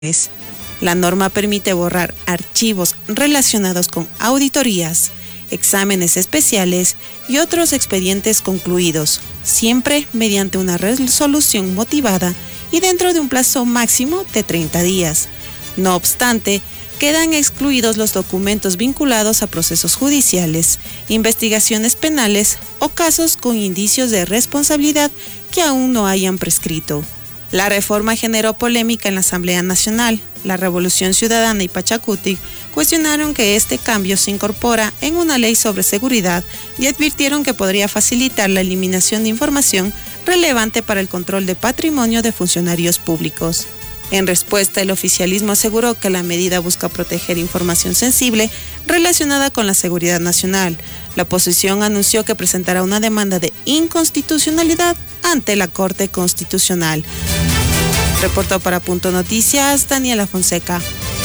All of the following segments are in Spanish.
La norma permite borrar archivos relacionados con auditorías, exámenes especiales y otros expedientes concluidos, siempre mediante una resolución motivada y dentro de un plazo máximo de 30 días. No obstante, quedan excluidos los documentos vinculados a procesos judiciales, investigaciones penales o casos con indicios de responsabilidad que aún no hayan prescrito. La reforma generó polémica en la Asamblea Nacional. La Revolución Ciudadana y Pachacutic cuestionaron que este cambio se incorpora en una ley sobre seguridad y advirtieron que podría facilitar la eliminación de información relevante para el control de patrimonio de funcionarios públicos. En respuesta, el oficialismo aseguró que la medida busca proteger información sensible relacionada con la seguridad nacional. La oposición anunció que presentará una demanda de inconstitucionalidad ante la Corte Constitucional. Reportó para Punto Noticias, Daniela Fonseca.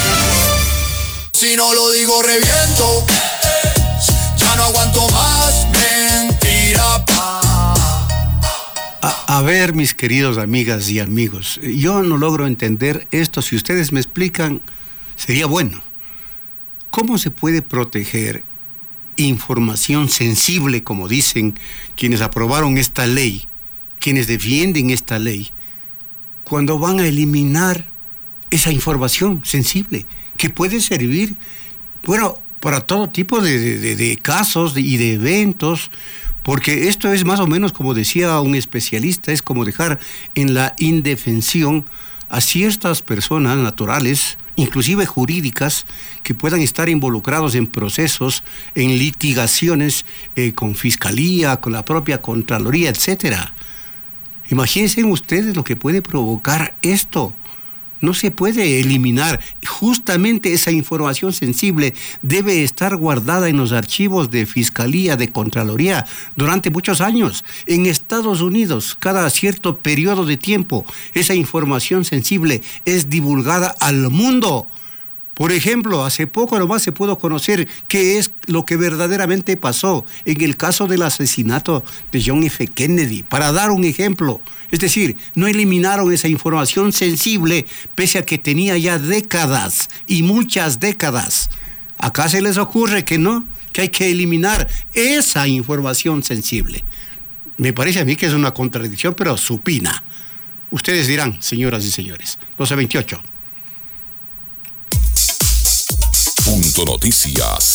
Si no lo digo reviento, ya no aguanto más mentira. A ver, mis queridos amigas y amigos, yo no logro entender esto. Si ustedes me explican, sería bueno. ¿Cómo se puede proteger información sensible, como dicen quienes aprobaron esta ley, quienes defienden esta ley, cuando van a eliminar esa información sensible que puede servir, bueno, para todo tipo de casos y de eventos? Porque esto es más o menos, como decía un especialista, es como dejar en la indefensión a ciertas personas naturales, inclusive jurídicas, que puedan estar involucrados en procesos, en litigaciones con fiscalía, con la propia Contraloría, etcétera. Imagínense ustedes lo que puede provocar esto. No se puede eliminar. Justamente esa información sensible debe estar guardada en los archivos de Fiscalía, de Contraloría, durante muchos años. En Estados Unidos, cada cierto periodo de tiempo, esa información sensible es divulgada al mundo. Por ejemplo, hace poco nomás se pudo conocer qué es lo que verdaderamente pasó en el caso del asesinato de John F. Kennedy, para dar un ejemplo. Es decir, no eliminaron esa información sensible, pese a que tenía ya décadas y muchas décadas. Acá se les ocurre que no, que hay que eliminar esa información sensible. Me parece a mí que es una contradicción, pero supina. Ustedes dirán, señoras y señores. 12:28. Punto Noticias.